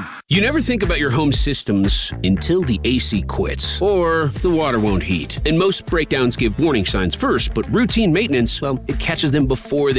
You never think about your home systems until the AC quits or the water won't heat. And most breakdowns give warning signs first, but routine maintenance, well, it catches them before